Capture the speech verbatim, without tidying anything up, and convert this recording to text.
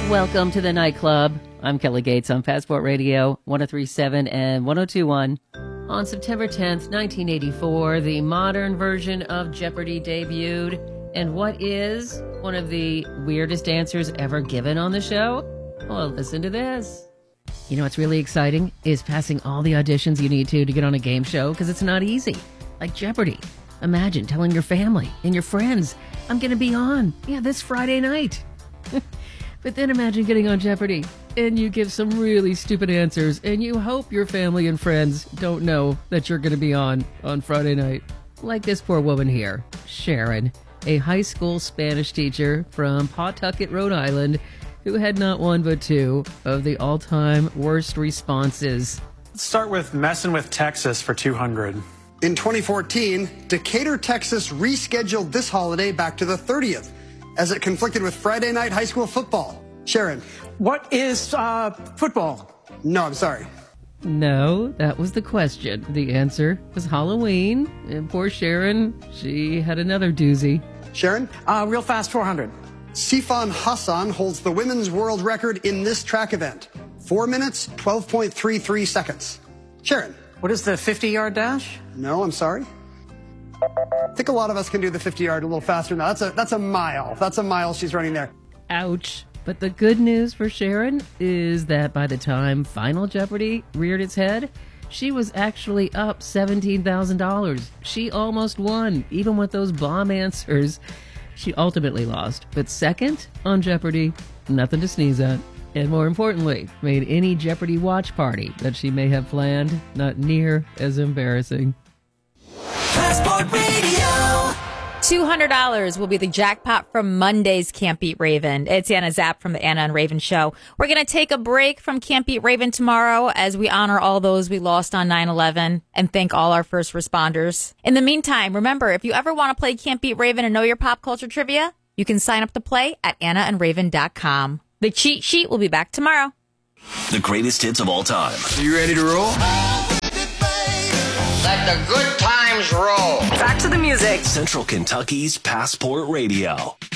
Welcome to the nightclub. I'm Kelly Gates on Passport Radio, one oh three point seven and one oh two point one. On September tenth, nineteen eighty-four, the modern version of Jeopardy debuted. And what is one of the weirdest answers ever given on the show? Well, listen to this. You know what's really exciting is passing all the auditions you need to to get on a game show, because it's not easy. Like Jeopardy. Imagine telling your family and your friends, I'm going to be on. Yeah, this Friday night. But then imagine getting on Jeopardy and you give some really stupid answers and you hope your family and friends don't know that you're going to be on on Friday night. Like this poor woman here, Sharon, a high school Spanish teacher from Pawtucket, Rhode Island, who had not one but two of the all-time worst responses. Let's start with messing with Texas for two hundred. In twenty fourteen, Decatur, Texas rescheduled this holiday back to the thirtieth as it conflicted with Friday night high school football. Sharon. What is uh, football? No, I'm sorry. No, that was the question. The answer was Halloween. And poor Sharon, she had another doozy. Sharon? Uh, real fast four hundred. Sifan Hassan holds the women's world record in this track event. Four minutes, twelve point three three seconds. Sharon? What is the fifty-yard dash? No, I'm sorry. I think a lot of us can do the fifty-yard a little faster now. That's a, that's a mile. That's a mile she's running there. Ouch. But the good news for Sharon is that by the time Final Jeopardy reared its head, she was actually up seventeen thousand dollars. She almost won, even with those bomb answers. She ultimately lost, but second on Jeopardy, nothing to sneeze at. And more importantly, made any Jeopardy watch party that she may have planned not near as embarrassing. Passport Radio. two hundred dollars will be the jackpot from Monday's Can't Beat Raven. It's Anna Zapp from the Anna and Raven Show. We're going to take a break from Can't Beat Raven tomorrow as we honor all those we lost on nine eleven and thank all our first responders. In the meantime, remember, if you ever want to play Can't Beat Raven and know your pop culture trivia, you can sign up to play at anna and raven dot com. The cheat sheet will be back tomorrow. The greatest hits of all time. Are you ready to roll? Let the good times roll. Back to the music. Central Kentucky's Passport Radio.